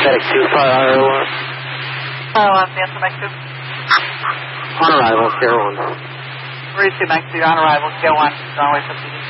FedEx 2, Fire Alarm. Fire Alarm, answer Mike 2. On arrival, Sierra 1. Maurice, Mike 2, on arrival, Sierra 1, runway 50.